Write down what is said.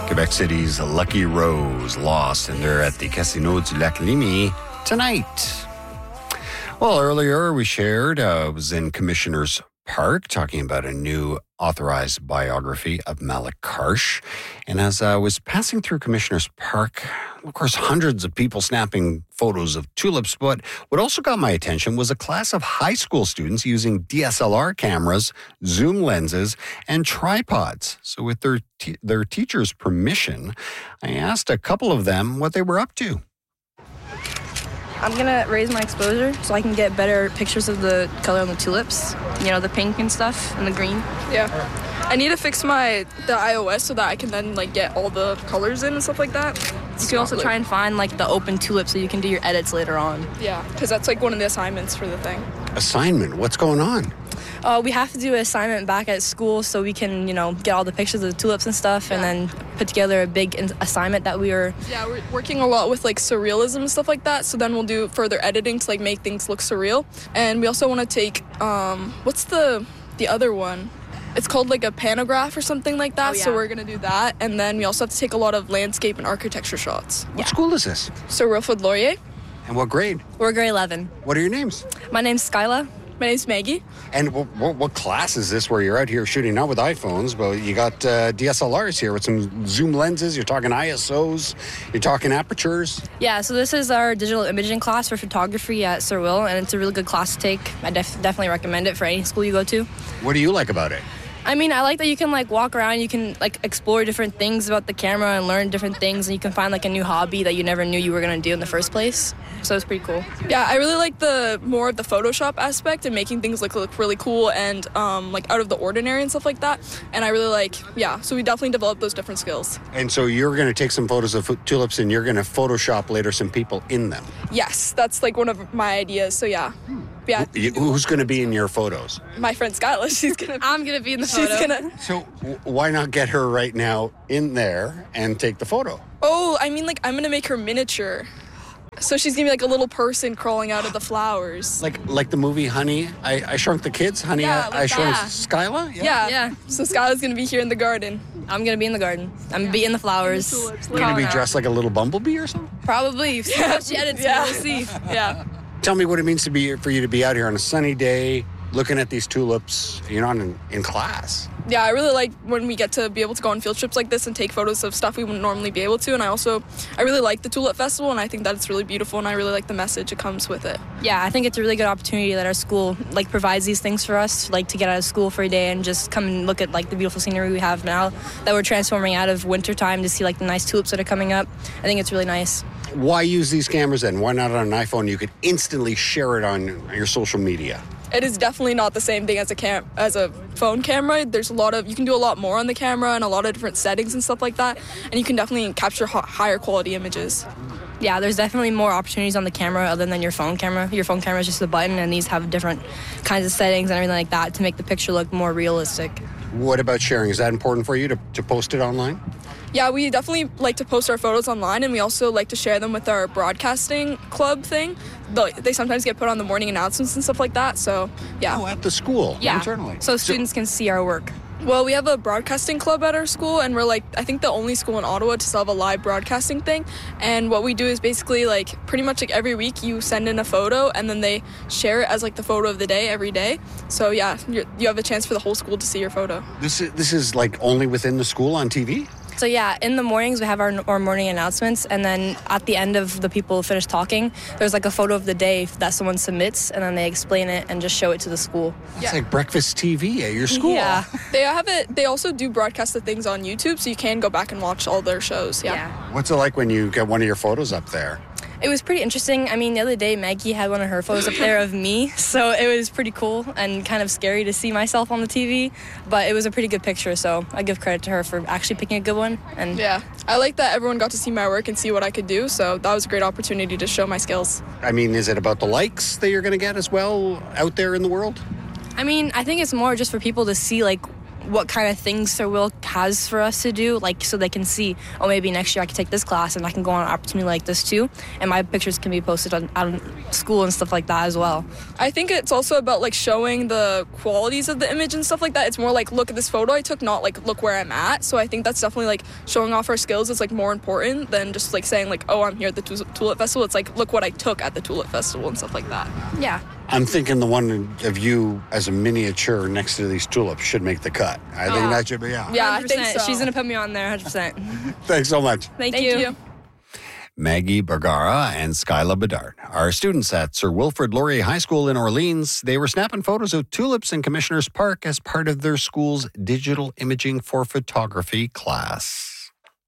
Quebec City's Lucky Rose lost, and they're at the Casino du Lac Lémy tonight. Well, earlier we shared, I was in Commissioner's Park talking about a new authorized biography of Malik Karsh. And as I was passing through Commissioner's Park, of course, hundreds of people snapping photos of tulips. But what also got my attention was a class of high school students using DSLR cameras, zoom lenses, and tripods. So with their teacher's permission, I asked a couple of them what they were up to. I'm going to raise my exposure so I can get better pictures of the color on the tulips. You know, the pink and stuff and the green. Yeah. I need to fix the iOS so that I can then get all the colors in and stuff like that. You can also try and find the open tulip so you can do your edits later on. Yeah, because that's one of the assignments for the thing. Assignment? What's going on? We have to do an assignment back at school so we can, get all the pictures of the tulips and stuff, and then put together a big assignment that we're working a lot with surrealism and stuff like that. So then we'll do further editing to make things look surreal. And we also want to take what's the other one? It's called a pantograph or something like that. Oh, yeah. So we're gonna do that, and then we also have to take a lot of landscape and architecture shots. What school is this? So Wilfrid Laurier. And what grade? We're grade 11. What are your names? My name's Skyla. My name's Maggie. And what class is this where you're out here shooting, not with iPhones, but you got DSLRs here with some zoom lenses, you're talking ISOs, you're talking apertures? Yeah, so this is our digital imaging class for photography at Sir Will, and it's a really good class to take. I definitely recommend it for any school you go to. What do you like about it? I mean, I like that you can walk around, you can explore different things about the camera and learn different things, and you can find a new hobby that you never knew you were going to do in the first place. So it's pretty cool. Yeah, I really like the more of the Photoshop aspect and making things look really cool and out of the ordinary and stuff like that. And I really so we definitely develop those different skills. And so you're going to take some photos of tulips and you're going to Photoshop later some people in them? Yes, that's one of my ideas. So yeah. Yeah. Who's going to be in your photos? My friend Skyla. I'm going to be in the photo. So why not get her right now in there and take the photo? Oh, I mean, I'm going to make her miniature. So she's going to be a little person crawling out of the flowers. Like the movie Honey, I Shrunk the Kids? Honey, yeah, I Shrunk Skyla? Yeah. So Skyla's going to be here in the garden. I'm going to be in the garden. I'm going to be in the flowers. You're going to be dressed like a little bumblebee or something? Probably. Yeah. She edits it, we'll see. Yeah. Tell me what it means for you to be out here on a sunny day, looking at these tulips. You're not in class. Yeah, I really like when we get to be able to go on field trips like this and take photos of stuff we wouldn't normally be able to. And I really like the Tulip Festival, and I think that it's really beautiful, and I really like the message that comes with it. Yeah, I think it's a really good opportunity that our school provides these things for us, to get out of school for a day and just come and look at the beautiful scenery we have now that we're transforming out of winter time to see the nice tulips that are coming up. I think it's really nice. Why use these cameras then? Why not on an iPhone? You could instantly share it on your social media. It is definitely not the same thing as a phone camera. There's you can do a lot more on the camera and a lot of different settings and stuff like that, and you can definitely capture higher quality images. Yeah, there's definitely more opportunities on the camera other than your phone camera. Your phone camera is just a button, and these have different kinds of settings and everything like that to make the picture look more realistic. What about sharing? Is that important for you to post it online? Yeah, we definitely like to post our photos online, and we also like to share them with our broadcasting club thing. They sometimes get put on the morning announcements and stuff like that, so yeah. Oh, at the school, internally. So students can see our work. Well, we have a broadcasting club at our school, and we're I think the only school in Ottawa to still have a live broadcasting thing. And what we do is basically pretty much every week you send in a photo, and then they share it as the photo of the day every day. So yeah, you have a chance for the whole school to see your photo. This is only within the school on TV? So yeah, in the mornings we have our morning announcements, and then at the end of the people finish talking, there's a photo of the day that someone submits, and then they explain it and just show it to the school. It's like breakfast TV at your school. Yeah. They also do broadcast the things on YouTube, so you can go back and watch all their shows. Yeah. What's it like when you get one of your photos up there? It was pretty interesting. I mean, the other day, Maggie had one of her photos up there of me, so it was pretty cool and kind of scary to see myself on the TV, but it was a pretty good picture, so I give credit to her for actually picking a good one. And yeah, I like that everyone got to see my work and see what I could do, so that was a great opportunity to show my skills. I mean, is it about the likes that you're going to get as well out there in the world? I mean, I think it's more just for people to see, what kind of things Sir Will has for us to do, like so they can see, oh, maybe next year I can take this class and I can go on an opportunity like this too, and my pictures can be posted on school and stuff like that as well. I think it's also about like showing the qualities of the image and stuff like that. It's more like, look at this photo I took, not like look where I'm at. So I think that's definitely like showing off our skills is like more important than just like saying like, oh, I'm here at the Tulip Festival. It's like, look what I took at the Tulip Festival and stuff like that. Yeah. I'm thinking the one of you as a miniature next to these tulips should make the cut. I think that should be, Yeah, I think 100%. so. She's going to put me on there, 100%. Thanks so much. Thank you. Maggie Bergara and Skyla Bedard are students at Sir Wilfrid Laurier High School in Orleans. They were snapping photos of tulips in Commissioners Park as part of their school's digital imaging for photography class.